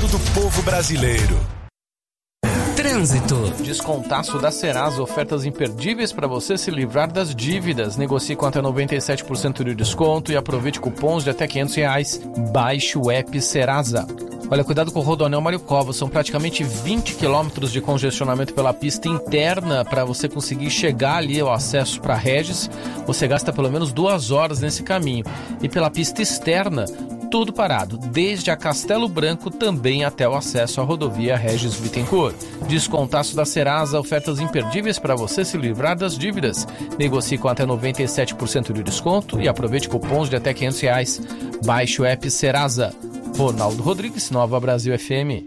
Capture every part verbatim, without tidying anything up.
do povo brasileiro. Trânsito. Descontaço da Serasa, ofertas imperdíveis para você se livrar das dívidas. Negocie com até noventa e sete por cento de desconto e aproveite cupons de até quinhentos reais. Baixe o app Serasa. Olha, cuidado com o Rodoanel Mário Covas, são praticamente vinte quilômetros de congestionamento pela pista interna. Para você conseguir chegar ali ao acesso para Regis, você gasta pelo menos duas horas nesse caminho. E pela pista externa, tudo parado, desde a Castelo Branco também até o acesso à rodovia Regis Bittencourt. Descontaço da Serasa, ofertas imperdíveis para você se livrar das dívidas. Negocie com até noventa e sete por cento de desconto e aproveite cupons de até quinhentos reais. Baixe o app Serasa. Ronaldo Rodrigues, Nova Brasil F M.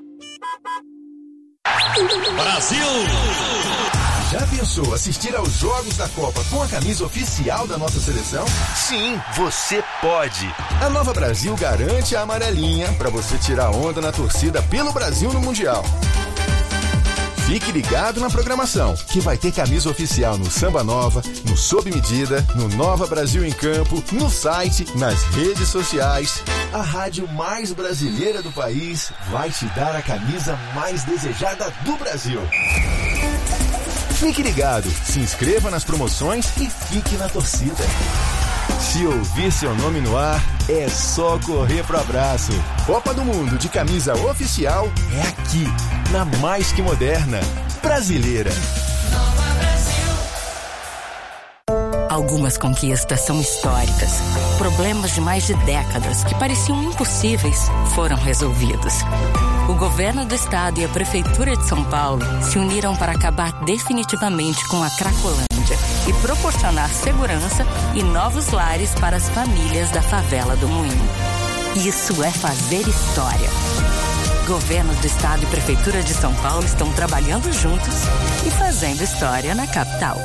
Brasil! Já pensou assistir aos Jogos da Copa com a camisa oficial da nossa seleção? Sim, você pode! A Nova Brasil garante a amarelinha para você tirar onda na torcida pelo Brasil no Mundial. Fique ligado na programação, que vai ter camisa oficial no Samba Nova, no Sob Medida, no Nova Brasil em Campo, no site, nas redes sociais. A rádio mais brasileira do país vai te dar a camisa mais desejada do Brasil. Fique ligado, se inscreva nas promoções e fique na torcida. Se ouvir seu nome no ar, é só correr pro abraço. Copa do Mundo de camisa oficial é aqui, na Mais Que Moderna, brasileira. Algumas conquistas são históricas. Problemas de mais de décadas que pareciam impossíveis foram resolvidos. O governo do estado e a prefeitura de São Paulo se uniram para acabar definitivamente com a Cracolândia e proporcionar segurança e novos lares para as famílias da favela do Moinho. Isso é fazer história. Governos do estado e prefeitura de São Paulo estão trabalhando juntos e fazendo história na capital.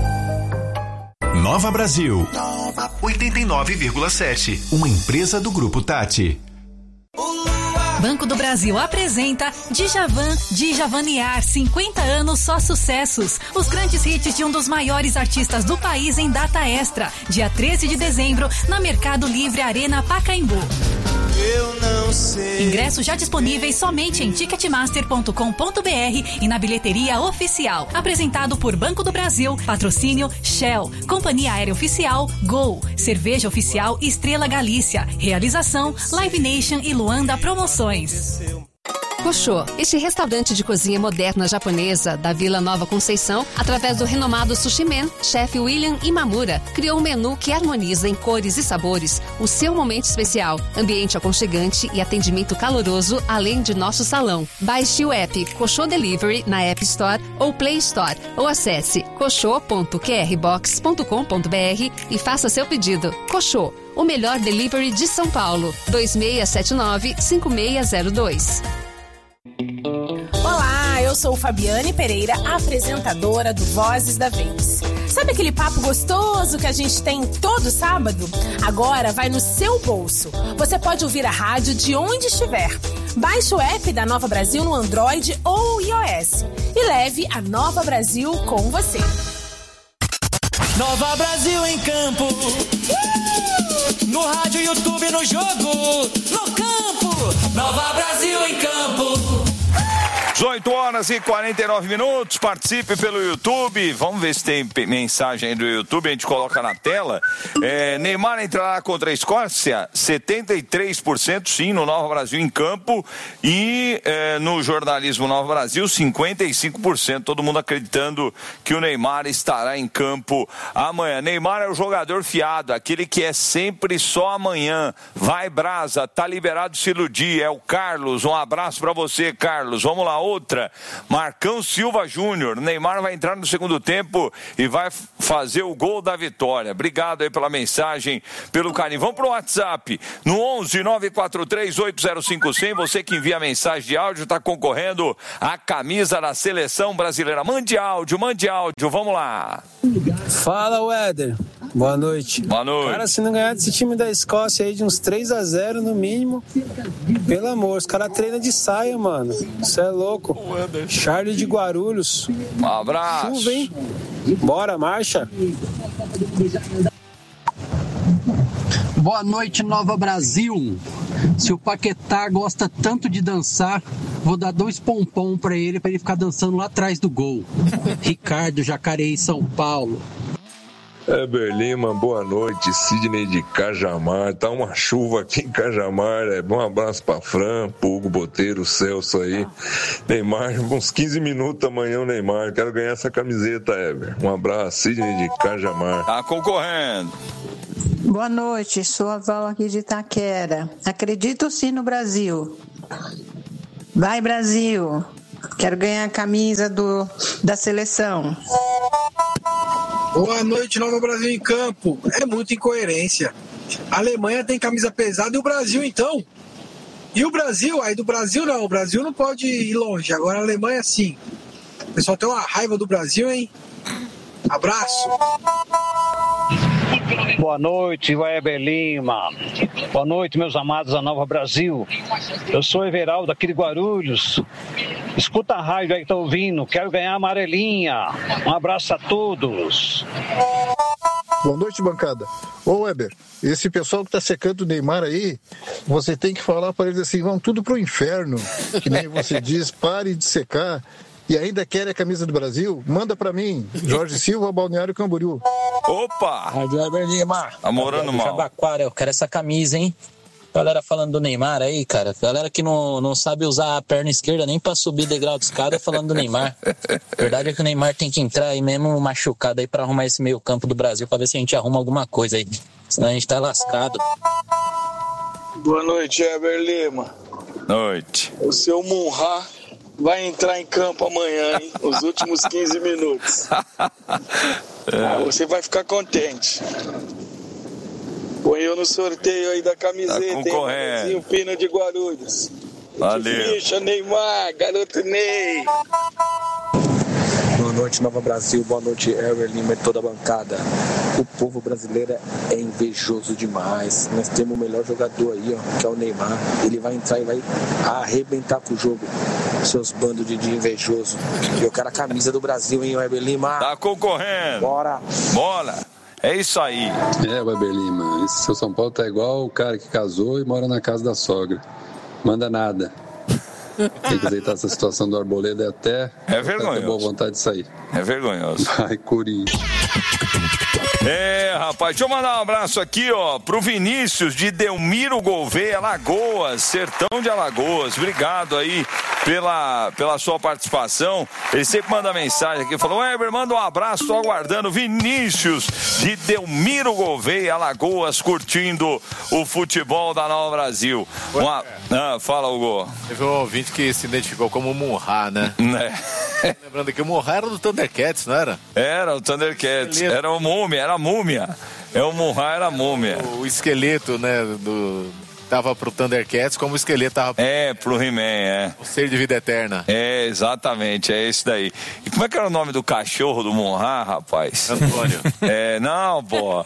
Nova Brasil, oitenta e nove vírgula sete, uma empresa do Grupo Tati. Banco do Brasil apresenta Djavan, Djavaniar, cinquenta anos só sucessos. Os grandes hits de um dos maiores artistas do país em data extra. Dia treze de dezembro, na Mercado Livre Arena Pacaembu. Eu não sei. Ingressos já disponíveis somente em ticketmaster ponto com ponto br e na bilheteria oficial. Apresentado por Banco do Brasil, patrocínio Shell, Companhia Aérea Oficial, Gol, Cerveja Oficial Estrela Galícia, realização Live Nation e Luanda Promoções. Koshô, este restaurante de cozinha moderna japonesa da Vila Nova Conceição, através do renomado Sushi Man, chefe William Imamura, criou um menu que harmoniza em cores e sabores o seu momento especial, ambiente aconchegante e atendimento caloroso, além de nosso salão. Baixe o app Koshô Delivery na App Store ou Play Store ou acesse koshô ponto q r box ponto com ponto b r e faça seu pedido. Koshô, o melhor delivery de São Paulo. dois seis sete nove, cinco seis zero dois. Olá, eu sou Fabiane Pereira, apresentadora do Vozes da Vez. Sabe aquele papo gostoso que a gente tem todo sábado? Agora vai no seu bolso. Você pode ouvir a rádio de onde estiver. Baixe o app da Nova Brasil no Android ou iOS e leve a Nova Brasil com você. Nova Brasil em campo. Uh! No rádio, YouTube, no jogo, no campo. Nova Brasil em campo. dezoito horas e quarenta e nove minutos, participe pelo YouTube, vamos ver se tem mensagem aí do YouTube, a gente coloca na tela. é, Neymar entrará contra a Escócia, setenta e três por cento sim, no Nova Brasil em campo, e é, no jornalismo Nova Brasil, cinquenta e cinco por cento, todo mundo acreditando que o Neymar estará em campo amanhã. Neymar é o jogador fiado, aquele que é sempre só amanhã, vai brasa, tá liberado se iludir, é o Carlos, um abraço pra você, Carlos. Vamos lá, outra, Marcão Silva Júnior, Neymar vai entrar no segundo tempo e vai fazer o gol da vitória. Obrigado aí pela mensagem, pelo carinho. Vamos pro WhatsApp, no onze nove quatro três oito zero cinco zero zero, você que envia mensagem de áudio está concorrendo à camisa da seleção brasileira. Mande áudio, mande áudio, vamos lá. Fala, Weder. Boa noite. Boa noite. Cara, se não ganhar desse time da Escócia aí de uns três a zero no mínimo, pelo amor, os caras treinam de saia, mano. Isso é louco. Charlie de Guarulhos. Um abraço. Chuva, hein? Bora, marcha. Boa noite, Nova Brasil. Se o Paquetá gosta tanto de dançar, vou dar dois pompom pra ele, pra ele ficar dançando lá atrás do gol. Ricardo, Jacareí, São Paulo. Heber Lima, boa noite. Sidney de Cajamar. Tá uma chuva aqui em Cajamar. É, um abraço pra Fran, pro Hugo Boteiro, o Celso aí. Neymar, uns quinze minutos amanhã o Neymar. Quero ganhar essa camiseta, Heber. Um abraço, Sidney de Cajamar. Tá concorrendo. Boa noite, sou a Val aqui de Itaquera. Acredito sim no Brasil. Vai, Brasil. Quero ganhar a camisa do, da seleção. Boa noite, Nova Brasil em campo. É muita incoerência. A Alemanha tem camisa pesada e o Brasil, então? E o Brasil? Aí do Brasil não. O Brasil não pode ir longe. Agora a Alemanha sim. O pessoal tem uma raiva do Brasil, hein? Abraço. Boa noite, Weber Lima. Boa noite, meus amados da Nova Brasil. Eu sou Everaldo, aqui de Guarulhos. Escuta a rádio aí que tá ouvindo. Quero ganhar a amarelinha. Um abraço a todos. Boa noite, bancada. Ô, Weber, esse pessoal que tá secando o Neymar aí, você tem que falar para eles assim, vão tudo pro inferno. Que nem você diz, pare de secar. E ainda quer a camisa do Brasil? Manda pra mim, Jorge Silva, Balneário Camboriú. Opa! Rádio Weber Lima. Tá morando mal. Jabaquara, eu quero essa camisa, hein? Galera falando do Neymar aí, cara. Galera que não, não sabe usar a perna esquerda nem pra subir degrau de escada falando do Neymar. A verdade é que o Neymar tem que entrar aí mesmo machucado aí pra arrumar esse meio campo do Brasil, pra ver se a gente arruma alguma coisa aí. Senão a gente tá lascado. Boa noite, Weber Lima. Noite. O seu Munha vai entrar em campo amanhã, hein? Os últimos quinze minutos. Ah, você vai ficar contente. Põe eu no sorteio aí da camiseta, tá hein? O Pino de Guarulhos. Valeu. Ficha, Neymar, garoto Ney. Boa noite, Nova Brasil. Boa noite, Heber Lima e toda a bancada. O povo brasileiro é invejoso demais. Nós temos o melhor jogador aí, ó, que é o Neymar. Ele vai entrar e vai arrebentar com o jogo. Seus bandos de, de invejoso. Eu quero a camisa do Brasil, hein, Heber Lima? Tá concorrendo. Bora. Bora. É isso aí. É, Weber Lima. Esse seu São Paulo tá igual o cara que casou e mora na casa da sogra. Manda nada. Tem que aceitar essa situação do Arboleda é até... É vergonhoso. Até boa vontade de sair. É vergonhoso. Ai, Corinthians. É, rapaz, deixa eu mandar um abraço aqui, ó, pro Vinícius de Delmiro Gouveia, Alagoas, Sertão de Alagoas. Obrigado aí pela, pela sua participação. Ele sempre manda mensagem aqui, falou, Weber, manda um abraço, tô aguardando. Vinícius de Delmiro Gouveia, Alagoas, curtindo o futebol da Nova Brasil. Uma... Ah, fala, Hugo. Teve um ouvinte que se identificou como Munha, né? É. Lembrando que o Munha era do Thundercats, não era? Era o Thundercats, era o múmia, era a múmia. É o Munha, era a múmia. O, o esqueleto, né, do... tava pro Thundercats como o esqueleto tava... É, pro He-Man, é. O ser de vida eterna. É, exatamente, é esse daí. E como é que era o nome do cachorro do Munha, rapaz? Antônio. É, não, pô.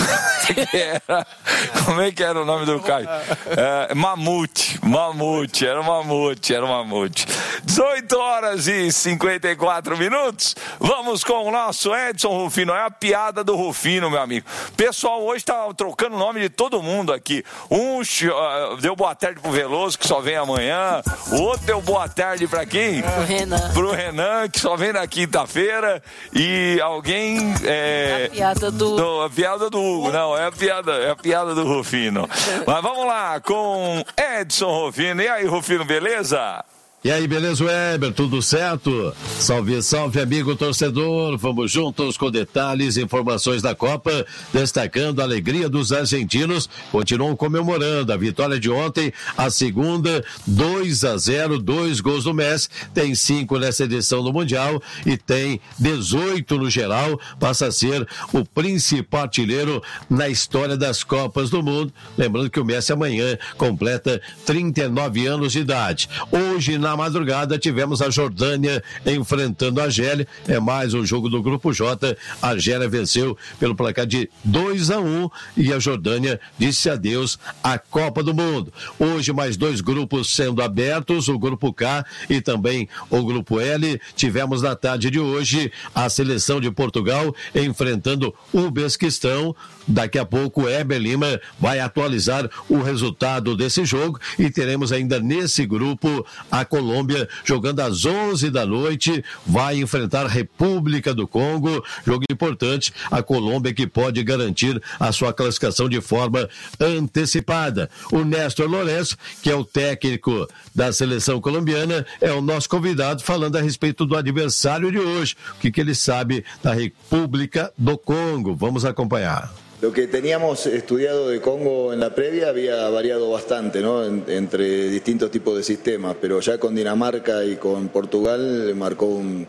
Era, como é que era o nome do cachorro? É, mamute, mamute, era o mamute, era o mamute. dezoito horas e cinquenta e quatro minutos. Vamos com o nosso Edson Rufino. É a piada do Rufino, meu amigo. Pessoal, hoje tá trocando o nome de todo mundo aqui. Um uh, deu boa tarde pro Veloso, que só vem amanhã. O outro deu boa tarde pra quem? Pro Renan. Pro Renan, que só vem na quinta-feira. E alguém... É, a piada do... do... A piada do Hugo. Não, é a piada, é a piada do Rufino. Mas vamos lá com Edson Rufino. E aí, Rufino, beleza? E aí, beleza, Weber? Tudo certo? Salve, salve, amigo torcedor. Vamos juntos com detalhes e informações da Copa, destacando a alegria dos argentinos. Continuam comemorando a vitória de ontem, a segunda, dois a zero, dois gols do Messi. Tem cinco nessa edição do Mundial e tem dezoito no geral. Passa a ser o principal artilheiro na história das Copas do Mundo. Lembrando que o Messi amanhã completa trinta e nove anos de idade. Hoje, na na madrugada tivemos a Jordânia enfrentando a Argélia. É mais um jogo do Grupo J. A Argélia venceu pelo placar de dois a um e a Jordânia disse adeus à Copa do Mundo. Hoje mais dois grupos sendo abertos, o Grupo K e também o Grupo L. Tivemos na tarde de hoje a seleção de Portugal enfrentando o Uzbequistão. Daqui a pouco o Heber Lima vai atualizar o resultado desse jogo e teremos ainda nesse grupo a Colômbia jogando às onze da noite, vai enfrentar a República do Congo, jogo importante, a Colômbia que pode garantir a sua classificação de forma antecipada. O Néstor Lourenço, que é o técnico da seleção colombiana, é o nosso convidado falando a respeito do adversário de hoje, o que, que ele sabe da República do Congo. Vamos acompanhar. Lo que teníamos estudiado de Congo en la previa había variado bastante, ¿no? En, entre distintos tipos de sistemas, pero ya con Dinamarca y con Portugal marcó un,